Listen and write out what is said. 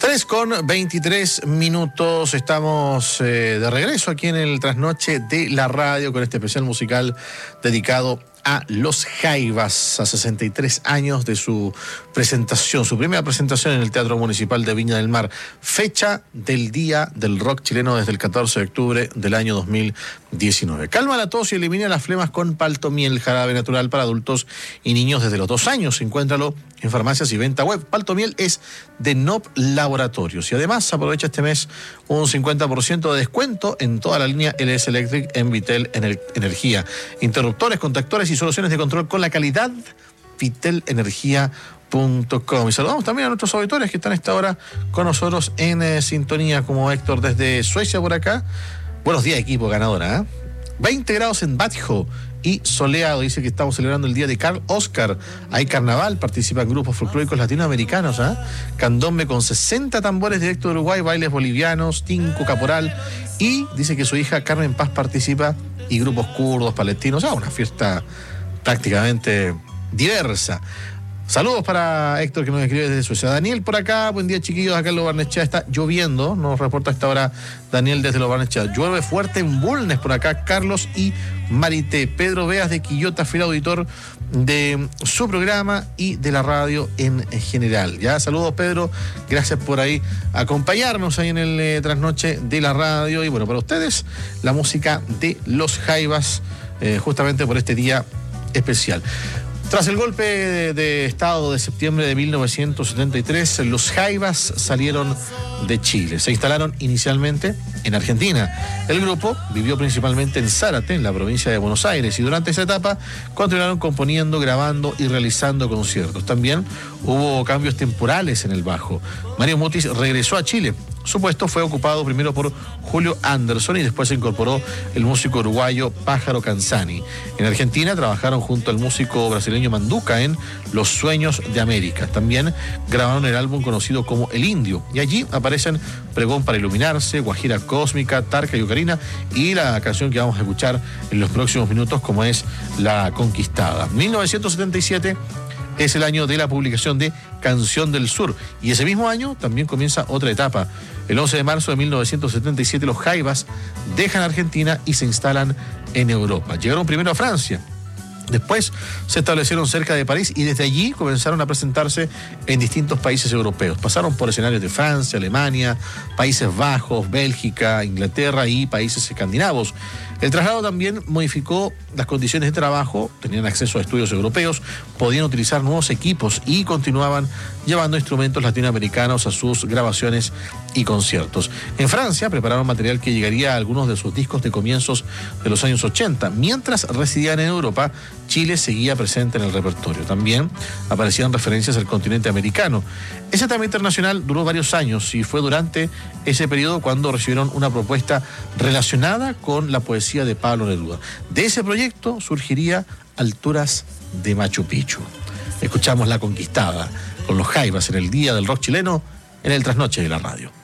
3:23, estamos de regreso aquí en el Trasnoche de la Radio con este especial musical dedicado a Los Jaivas, a 63 años de su presentación, su primera presentación en el Teatro Municipal de Viña del Mar. Fecha del Día del Rock Chileno desde el 14 de octubre del año 2019. Calma la tos y elimina las flemas con Paltomiel, jarabe natural para adultos y niños desde los 2 años. Encuéntralo en farmacias y venta web. Paltomiel es de NOP Laboratorios. Y además aprovecha este mes un 50% de descuento en toda la línea LS Electric en Vitel Energía. Interruptores, contactores y soluciones de control con la calidad vitelenergia.com. Y saludamos también a nuestros auditores que están a esta hora con nosotros en sintonía, como Héctor desde Suecia por acá. Buenos días, equipo ganadora. 20 grados en Badjo y soleado. Dice que estamos celebrando el día de Carl Oscar. Hay carnaval, participan grupos folclóricos latinoamericanos. Candombe con 60 tambores directo de Uruguay, bailes bolivianos, tinco, caporal. Y dice que su hija Carmen Paz participa y grupos kurdos, palestinos. Una fiesta prácticamente diversa. Saludos para Héctor, que nos escribe desde Suecia. Daniel por acá, buen día chiquillos, acá en Lo Barnechea está lloviendo, nos reporta a esta hora Daniel desde Lo Barnechea. Llueve fuerte en Bulnes por acá, Carlos y Marité. Pedro Beas de Quillota, fiel auditor de su programa y de la radio en general. Ya, saludos Pedro, gracias por ahí acompañarnos ahí en el Trasnoche de la Radio. Y bueno, para ustedes, la música de Los Jaivas, justamente por este día especial. Tras el golpe de Estado de septiembre de 1973, los Jaivas salieron de Chile. Se instalaron inicialmente en Argentina. El grupo vivió principalmente en Zárate, en la provincia de Buenos Aires, y durante esa etapa continuaron componiendo, grabando y realizando conciertos. También hubo cambios temporales en el bajo. Mario Mutis regresó a Chile. Su puesto fue ocupado primero por Julio Anderson y después se incorporó el músico uruguayo Pájaro Canzani. En Argentina trabajaron junto al músico brasileño Manduca en Los Sueños de América. También grabaron el álbum conocido como El Indio, y allí aparecen Pregón para Iluminarse, Guajira Cósmica, Tarca y Ocarina, y la canción que vamos a escuchar en los próximos minutos, como es La Conquistada. 1977 es el año de la publicación de Canción del Sur, y ese mismo año también comienza otra etapa. El 11 de marzo de 1977 los Jaivas dejan Argentina y se instalan en Europa. Llegaron primero a Francia, después se establecieron cerca de París y desde allí comenzaron a presentarse en distintos países europeos. Pasaron por escenarios de Francia, Alemania, Países Bajos, Bélgica, Inglaterra y países escandinavos. El traslado también modificó las condiciones de trabajo, tenían acceso a estudios europeos, podían utilizar nuevos equipos y continuaban llevando instrumentos latinoamericanos a sus grabaciones y conciertos. En Francia prepararon material que llegaría a algunos de sus discos de comienzos de los años 80. Mientras residían en Europa, Chile seguía presente en el repertorio. También aparecían referencias al continente americano. Esa etapa internacional duró varios años y fue durante ese periodo cuando recibieron una propuesta relacionada con la poesía de Pablo Neruda. De ese proyecto surgiría Alturas de Machu Picchu. Escuchamos La Conquistada con los Jaivas en el Día del Rock Chileno en el Trasnoche de la Radio.